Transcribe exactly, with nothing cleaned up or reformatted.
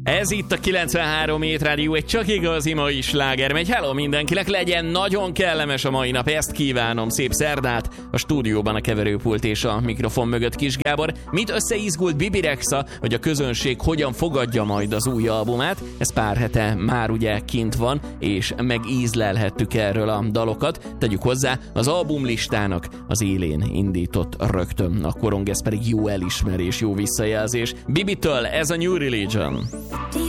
Ez itt a kilencvenhárom Hét Rádió, egy csak igazi mai sláger megy. Hello mindenkinek, legyen nagyon kellemes a mai nap, ezt kívánom. Szép szerdát, a stúdióban a keverőpult és a mikrofon mögött Kis Gábor. Mit összeizgult Bibi Rexha, hogy a közönség hogyan fogadja majd az új albumát? Ez pár hete már ugye kint van, és megízlelhettük erről a dalokat. Tegyük hozzá, az albumlistának az élén indított rögtön a korong, ez pedig jó elismerés, jó visszajelzés. Bibitől ez a New Religion.